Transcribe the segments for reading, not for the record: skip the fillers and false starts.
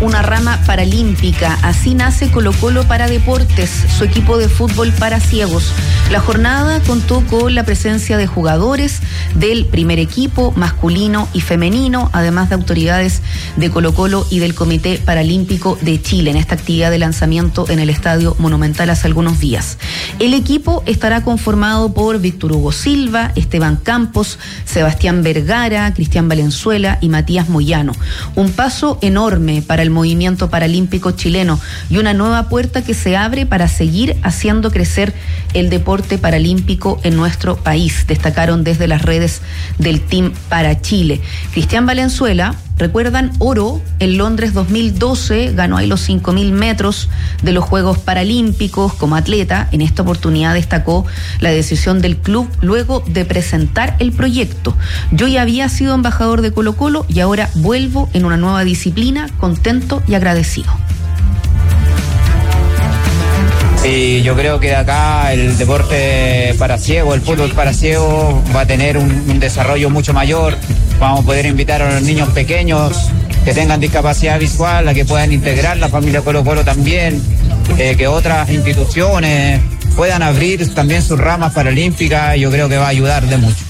una rama paralímpica. Así nace Colo-Colo para Deportes, su equipo de fútbol para ciegos. La jornada contó con la presencia de jugadores del primer equipo masculino y femenino, además de autoridades de Colo-Colo y del Comité Paralímpico de Chile en esta actividad de lanzamiento en el Estadio Monumental hace algunos días. El equipo estará conformado por Víctor Hugo Silva, Esteban Campos, Sebastián Vergara, Cristian Valenzuela y Matías Moyano. Un paso enorme para el movimiento paralímpico chileno y una nueva puerta que se abre para seguir haciendo crecer el deporte paralímpico en nuestro país, destacaron desde las redes del Team para Chile. Cristian Valenzuela, recuerdan, oro en Londres 2012, ganó ahí los 5.000 metros de los Juegos Paralímpicos como atleta. En esta oportunidad destacó la decisión del club luego de presentar el proyecto. Yo ya había sido embajador de Colo-Colo y ahora vuelvo en una nueva disciplina, contento y agradecido. Y yo creo que de acá el deporte para ciegos, el fútbol para ciegos va a tener un desarrollo mucho mayor. Vamos a poder invitar a los niños pequeños que tengan discapacidad visual a que puedan integrar la familia Colo-Colo también, que otras instituciones puedan abrir también sus ramas paralímpicas. Yo creo que va a ayudar de mucho.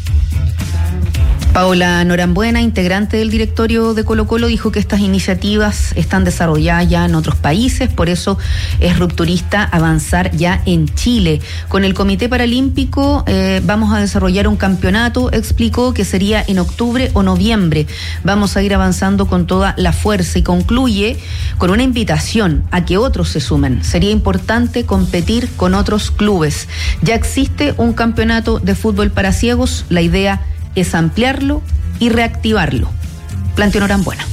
Paola Norambuena, integrante del directorio de Colo-Colo, dijo que estas iniciativas están desarrolladas ya en otros países, por eso es rupturista avanzar ya en Chile. Con el Comité Paralímpico vamos a desarrollar un campeonato, explicó, que sería en octubre o noviembre. Vamos a ir avanzando con toda la fuerza y concluye con una invitación a que otros se sumen. Sería importante competir con otros clubes. Ya existe un campeonato de fútbol para ciegos, la idea es ampliarlo y reactivarlo. Planteó Norambuena.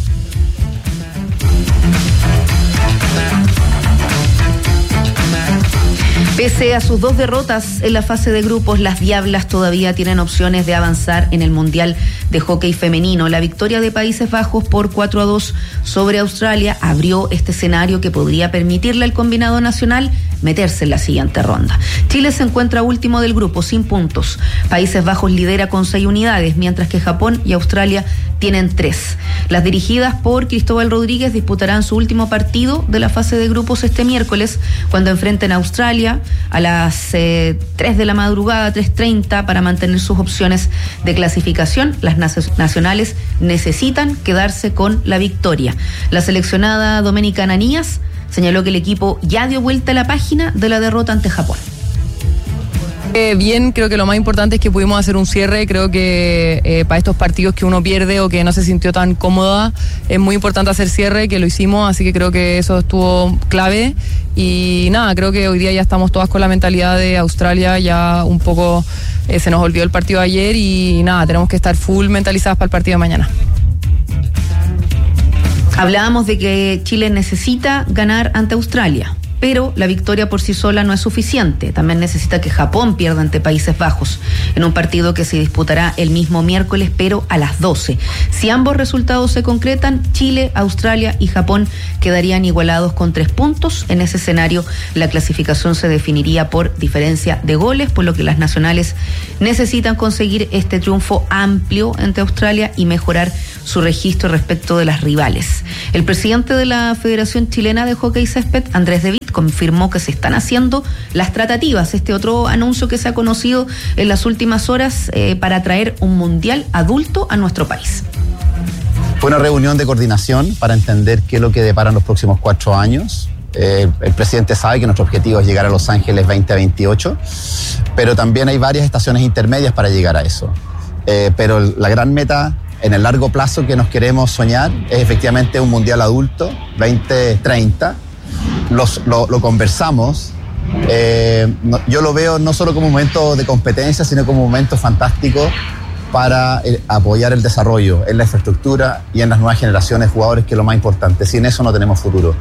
Pese a sus 2 derrotas en la fase de grupos, las Diablas todavía tienen opciones de avanzar en el Mundial de Hockey Femenino. La victoria de Países Bajos por 4-2 sobre Australia abrió este escenario que podría permitirle al combinado nacional meterse en la siguiente ronda. Chile se encuentra último del grupo, sin puntos. Países Bajos lidera con 6 unidades, mientras que Japón y Australia tienen 3. Las dirigidas por Cristóbal Rodríguez disputarán su último partido de la fase de grupos este miércoles, cuando enfrenten a Australia a las 3 de la madrugada, 3:30, para mantener sus opciones de clasificación. Las nacionales necesitan quedarse con la victoria. La seleccionada dominicana Ananías señaló que el equipo ya dio vuelta a la página de la derrota ante Japón. Bien, creo que lo más importante es que pudimos hacer un cierre. Creo que para estos partidos que uno pierde o que no se sintió tan cómoda, es muy importante hacer cierre, que lo hicimos, así que creo que eso estuvo clave. Y nada, creo que hoy día ya estamos todas con la mentalidad de Australia, ya un poco se nos olvidó el partido de ayer y nada, tenemos que estar full mentalizadas para el partido de mañana. Hablábamos de que Chile necesita ganar ante Australia, pero la victoria por sí sola no es suficiente. También necesita que Japón pierda ante Países Bajos en un partido que se disputará el mismo miércoles, pero a las 12. Si ambos resultados se concretan, Chile, Australia y Japón quedarían igualados con 3 puntos. En ese escenario, la clasificación se definiría por diferencia de goles, por lo que las nacionales necesitan conseguir este triunfo amplio ante Australia y mejorar su registro respecto de las rivales. El presidente de la Federación Chilena de Hockey Césped, Andrés De Witt, confirmó que se están haciendo las tratativas, este otro anuncio que se ha conocido en las últimas horas, para traer un mundial adulto a nuestro país. Fue una reunión de coordinación para entender qué es lo que deparan los próximos 4 años. El presidente sabe que nuestro objetivo es llegar a Los Ángeles 2028, pero también hay varias estaciones intermedias para llegar a eso. Pero la gran meta en el largo plazo que nos queremos soñar es efectivamente un mundial adulto 2030. Lo conversamos. Yo lo veo no solo como un momento de competencia, sino como un momento fantástico para apoyar el desarrollo en la infraestructura y en las nuevas generaciones de jugadores, que es lo más importante. Sin eso no tenemos futuro.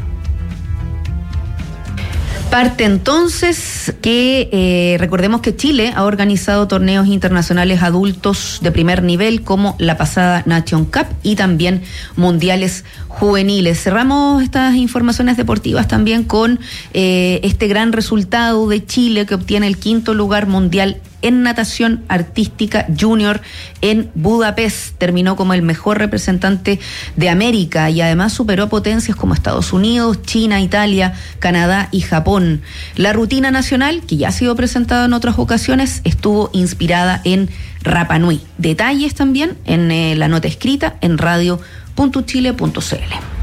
Parte entonces que recordemos que Chile ha organizado torneos internacionales adultos de primer nivel, como la pasada Nation Cup y también mundiales juveniles. Cerramos estas informaciones deportivas también con este gran resultado de Chile, que obtiene el 5º lugar mundial en natación artística junior en Budapest. Terminó como el mejor representante de América y además superó a potencias como Estados Unidos, China, Italia, Canadá y Japón. La rutina nacional, que ya ha sido presentada en otras ocasiones, estuvo inspirada en Rapa Nui. Detalles también en la nota escrita en radio.chile.cl.